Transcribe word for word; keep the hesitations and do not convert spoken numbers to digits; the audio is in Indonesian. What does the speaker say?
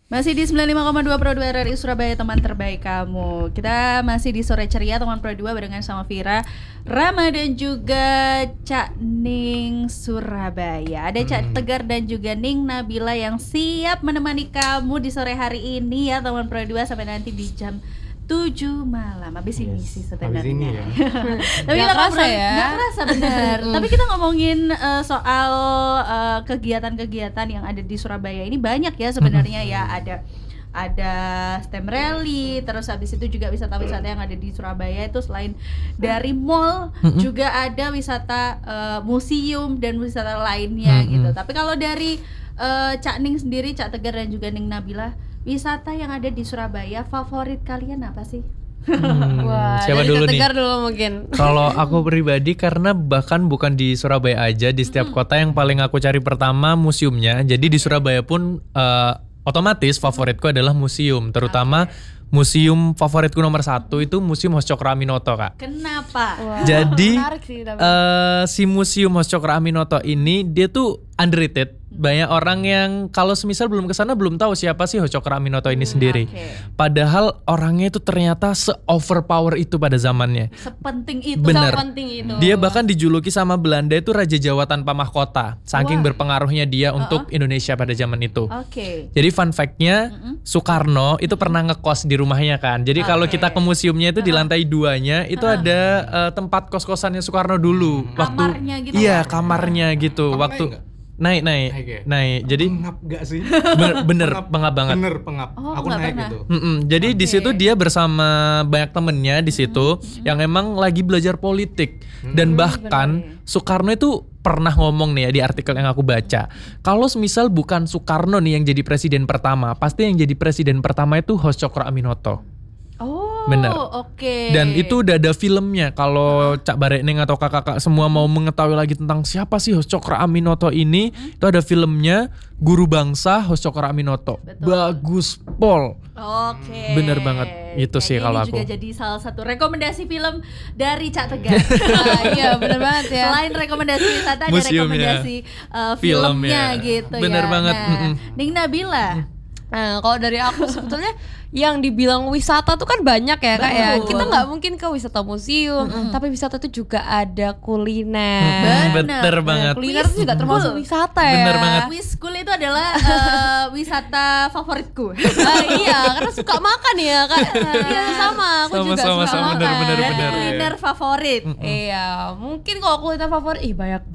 Masih di sembilan puluh lima koma dua Pro dua R R I Surabaya, teman terbaik kamu. Kita masih di Sore Ceria teman Pro dua barengan sama Vira, Rama dan juga Cak Ning Surabaya. Ada Cak hmm. Tegar dan juga Ning Nabila yang siap menemani kamu di sore hari ini ya teman Pro dua sampai nanti di jam tujuh malam. Habis yes. ini sih sebenarnya. Habis ini ya. Tapi gak kerasa ya. Gak kerasa benar. Tapi kita ngomongin uh, soal uh, kegiatan-kegiatan yang ada di Surabaya ini banyak ya sebenarnya ya. Ada ada STEM Rally, terus habis itu juga wisata-wisata yang ada di Surabaya itu selain dari mall juga ada wisata uh, museum dan wisata lainnya gitu. Tapi kalau dari uh, Cak Ning sendiri, Cak Tegar dan juga Ning Nabila, wisata yang ada di Surabaya favorit kalian apa sih? Hmm, Wah, siapa dari dulu nih? Tegar dulu mungkin. Kalau aku pribadi karena bahkan bukan di Surabaya aja, di setiap hmm. kota yang paling aku cari pertama museumnya. Jadi di Surabaya pun uh, otomatis favoritku adalah museum, terutama okay. museum favoritku nomor satu itu Museum Hoscokroaminoto, Kak. Kenapa? Wow. Jadi sih, uh, si Museum Hoscokroaminoto ini dia tuh underrated. Banyak orang yang kalau semisal belum kesana belum tahu siapa sih Hoscokroaminoto ini hmm, sendiri. Okay. Padahal orangnya itu ternyata se-overpower itu pada zamannya. Sepenting itu. Bener. Sepenting itu. Dia bahkan dijuluki sama Belanda itu Raja Jawa tanpa mahkota. Saking wow. berpengaruhnya dia uh-uh. untuk Indonesia pada zaman itu. Oke. Okay. Jadi fun fact-nya uh-uh. Soekarno itu uh-uh. pernah ngekos di rumahnya kan. Jadi okay. kalau kita ke museumnya itu uh-uh. di lantai duanya itu uh-uh. ada uh, tempat kos-kosannya Soekarno dulu. Hmm. Waktu kamarnya gitu. Iya, kamarnya gitu. Pernah waktu enggak? Naik naik naik, naik. Jadi pengap gak sih? Bener bener pengap, pengap banget. Bener pengap. Oh, aku naik pernah. Gitu. Mm-mm. Jadi okay. di situ dia bersama banyak temennya di situ mm-hmm. yang emang lagi belajar politik mm-hmm. dan bahkan bener. Soekarno itu pernah ngomong nih ya di artikel yang aku baca. Kalau semisal bukan Soekarno nih yang jadi presiden pertama, pasti yang jadi presiden pertama itu Hoscokroaminoto. Oh, bener. Oke. Okay. Dan itu udah ada filmnya. Kalau Cak Barekning atau kakak-kakak semua mau mengetahui lagi tentang siapa sih Hoscokroaminoto ini, hmm? itu ada filmnya Guru Bangsa Hoscokroaminoto. Bagus pol. Oke. Okay. Bener banget. Itu sih kalau aku. Ini juga jadi salah satu rekomendasi film dari Cak Tegar. Nah, iya bener banget ya. Selain rekomendasi wisata ada rekomendasi uh, filmnya Film gitu bener ya. Bener banget. Nah, Ning Nabila. Nah, kalau dari aku sebetulnya yang dibilang wisata tuh kan banyak ya Kak ya. Kita nggak mungkin ke wisata museum, mm-hmm. tapi wisata itu juga ada kuliner. Bener, bener banget. Kuliner itu juga termasuk wisata ya. Bener banget. Wiskul itu adalah uh, wisata favoritku. uh, iya, karena suka makan ya Kak. Iya sama, aku sama, juga sama, suka sama, makan. Bener, bener, Dan bener, kuliner ya. favorit. Mm-hmm. Iya, mungkin kalau kuliner favorit, ih banyak